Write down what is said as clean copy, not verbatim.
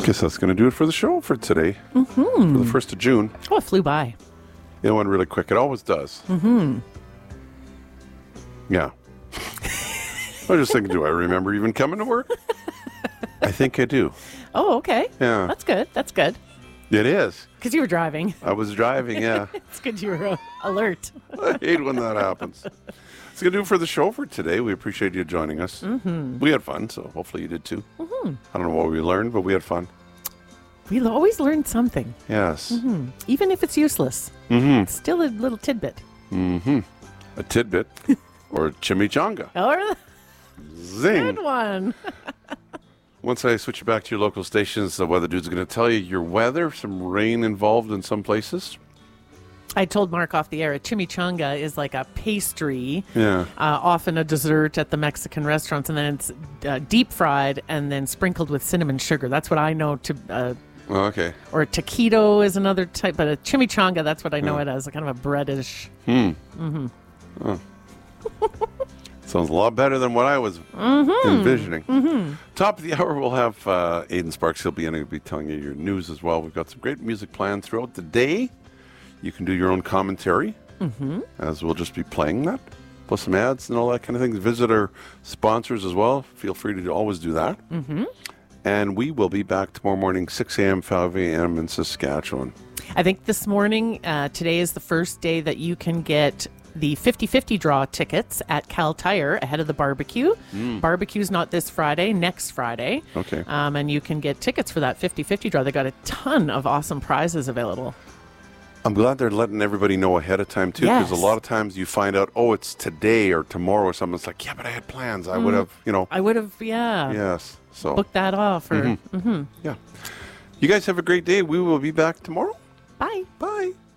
Guess that's going to do it for the show for today. For the 1st of June. Oh, it flew by. It went really quick. It always does. Yeah. I was just thinking, do I remember even coming to work? I think I do. Oh, okay. Yeah. That's good. That's good. It is. Because you were driving. I was driving, yeah. It's good you were alert. I hate when that happens. It's going to do it for the show for today. We appreciate you joining us. We had fun, so hopefully you did too. I don't know what we learned, but we had fun. We always learn something. Yes. Even if it's useless. It's still a little tidbit. A tidbit or a chimichanga. Or Zing. good one. Once I switch you back to your local stations, the weather dude's going to tell you your weather, some rain involved in some places. I told Mark off the air, a chimichanga is like a pastry, Yeah. often a dessert at the Mexican restaurants, and then it's deep fried and then sprinkled with cinnamon sugar. That's what I know to... Oh, okay. or a taquito is another type, but a chimichanga, that's what I know it as, a kind of a breadish. Sounds a lot better than what I was envisioning. Top of the hour, we'll have Aiden Sparks. He'll be telling you your news as well. We've got some great music planned throughout the day. You can do your own commentary, as we'll just be playing that, plus some ads and all that kind of thing. Visit our sponsors as well. Feel free to always do that. And we will be back tomorrow morning, 6 a.m., 5 a.m. in Saskatchewan. I think this morning, today is the first day that you can get the 50-50 draw tickets at Cal Tire ahead of the barbecue. Barbecue's not this Friday, next Friday. Okay. And you can get tickets for that 50-50 draw. They got a ton of awesome prizes available. I'm glad they're letting everybody know ahead of time, too, because a lot of times you find out, oh, it's today or tomorrow or something. It's like, yeah, but I had plans. I would have, I would have, Yes. So booked that off. Or, Yeah. You guys have a great day. We will be back tomorrow. Bye. Bye.